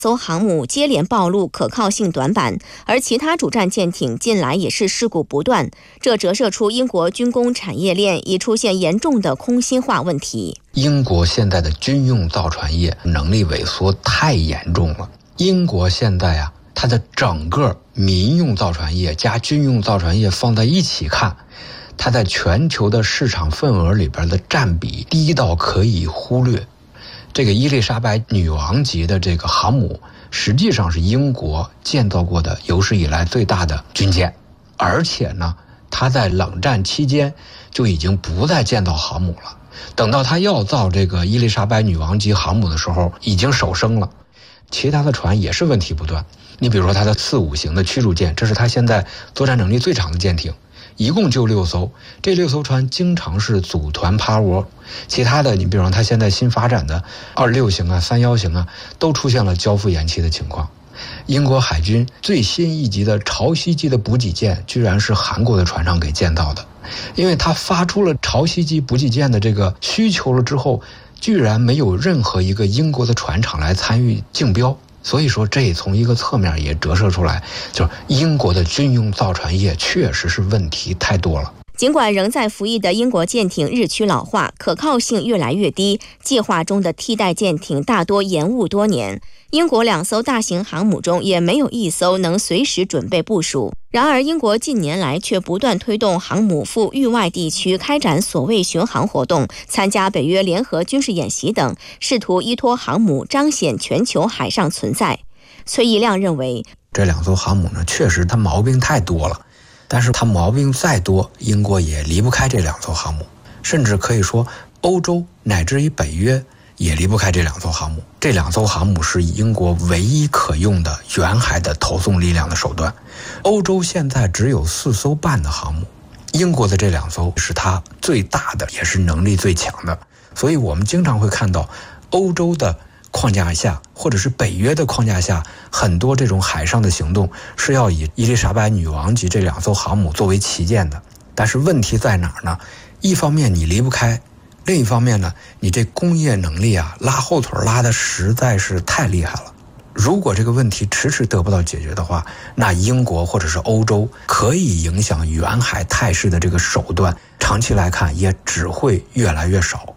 艘航母接连暴露可靠性短板，而其他主战舰艇近来也是事故不断，这折射出英国军工产业链已出现严重的空心化问题。 英国现在的军用造船业能力萎缩太严重了。英国现在它的整个民用造船业加军用造船业放在一起看，它在全球的市场份额里边的占比低到可以忽略。这个伊丽莎白女王级的这个航母实际上是英国建造过的有史以来最大的军舰，而且呢它在冷战期间就已经不再建造航母了，等到它要造这个伊丽莎白女王级航母的时候已经手生了。其他的船也是问题不断，你比如说它的4-5型的驱逐舰，这是它现在作战能力最长的舰艇，一共就6艘，这6艘船经常是组团趴窝。其他的你比如说它现在新发展的26型31型都出现了交付延期的情况。英国海军最新一级的潮汐级的补给舰居然是韩国的船厂给建造的，因为它发出了潮汐级补给舰的这个需求了之后，居然没有任何一个英国的船厂来参与竞标。所以说这也从一个侧面也折射出来，就是英国的军用造船业确实是问题太多了。 尽管仍在服役的英国舰艇日趋老化，可靠性越来越低，计划中的替代舰艇大多延误多年，英国2艘大型航母中也没有1艘能随时准备部署。然而英国近年来却不断推动航母赴域外地区开展所谓巡航活动，参加北约联合军事演习等，试图依托航母彰显全球海上存在。崔义亮认为， 这2艘航母呢，确实它毛病太多了，但是它毛病再多，英国也离不开这2艘航母，甚至可以说欧洲乃至于北约也离不开这2艘航母。这2艘航母是英国唯一可用的远海的投送力量的手段。欧洲现在只有4艘半的航母，英国的这2艘是它最大的，也是能力最强的。所以我们经常会看到欧洲的框架下，或者是北约的框架下，很多这种海上的行动是要以伊丽莎白女王级这2艘航母作为旗舰的。但是问题在哪儿呢？一方面你离不开，另一方面呢，你这工业能力拉后腿拉的实在是太厉害了。如果这个问题迟迟得不到解决的话，那英国或者是欧洲可以影响远海态势的这个手段，长期来看也只会越来越少。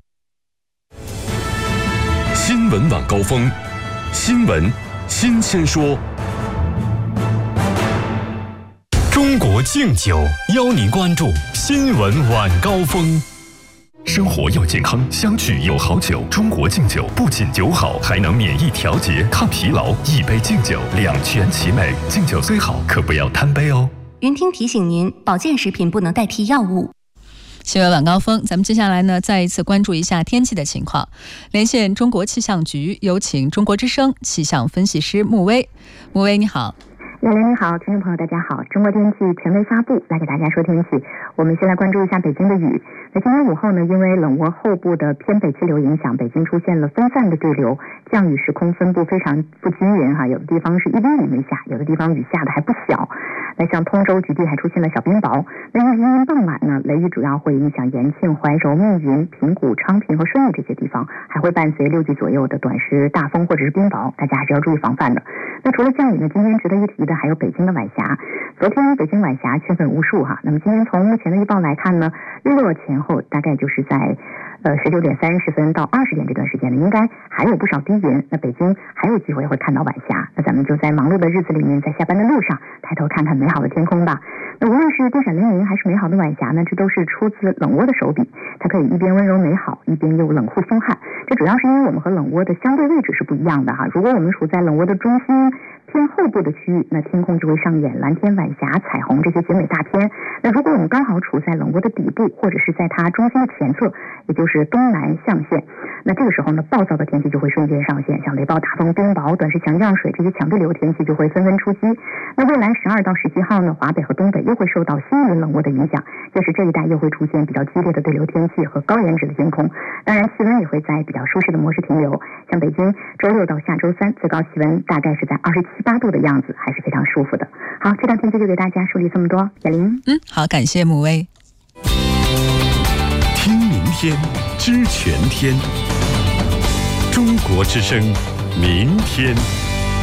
新闻晚高峰，新闻新鲜说。中国敬酒邀您关注新闻晚高峰。生活要健康，相聚有好酒。中国敬酒不仅酒好，还能免疫调节、抗疲劳。一杯敬酒，两全其美。敬酒虽好，可不要贪杯哦。 云听提醒您，保健食品不能代替药物。 新闻晚高峰，咱们接下来呢，再一次关注一下天气的情况。连线中国气象局，有请中国之声气象分析师穆威。穆威，你好。 亚玲你好，听众朋友大家好，中国天气权威发布，来给大家说天气。我们先来关注一下北京的雨。那今天午后呢，因为冷涡后部的偏北气流影响，北京出现了分散的对流，降雨时空分布非常不均匀有的地方是1厘米没下，有的地方雨下的还不小。那像通州局地还出现了小冰雹。那因为今天傍晚呢，雷雨主要会影响延庆、怀柔、密云、平谷、昌平和顺义这些地方，还会伴随6级左右的短时大风或者是冰雹，大家还是要注意防范的。那除了降雨呢，今天值得一提的还有北京的晚霞。昨天北京晚霞圈粉无数那么今天从目前的预报来看呢，日落前后大概就是在19点30分到20点这段时间呢，应该还有不少低云，那北京还有机会会看到晚霞。那咱们就在忙碌的日子里面，在下班的路上抬头看看美好的天空吧。那无论是电闪雷鸣还是美好的晚霞呢，这都是出自冷涡的手笔，它可以一边温柔美好，一边又冷酷风悍。这主要是因为我们和冷涡的相对位置是不一样的如果我们处在冷涡的中心偏后部的区域，那天空就会上演蓝天、晚霞、彩虹这些绝美大片。那如果我们刚好处在冷涡的底部，或者是在它中心的前侧，也就是东南象限，那这个时候呢，暴躁的天气就会瞬间上线，像雷暴、大风、冰雹、短时强降水这些强对流天气就会纷纷出击。那未来12到17号呢，华北和东北又会受到新一轮冷涡的影响，届时这一带又会出现比较激烈的对流天气和高颜值的天空。当然气温也会在比较舒适的模式停留，像北京周6到下周3最高气温大概是在27、8度的样子，还是非常舒服的。好，这道天气就给大家梳理这么多。亚玲， 好，感谢穆威。 听明天，知全天，中国之声，明天。